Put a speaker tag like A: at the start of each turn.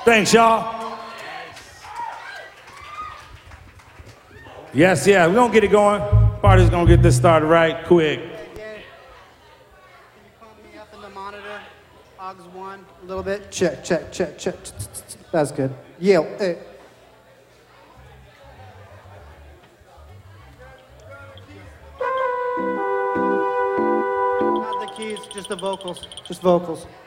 A: Thanks, y'all. Yes, yeah, we're gonna get it going. Party's gonna get this started right quick.
B: Yeah. Can you pump me up in the monitor? Aux 1, a little bit. Check. That's good. Yeah. Not the keys, just the vocals. Just vocals.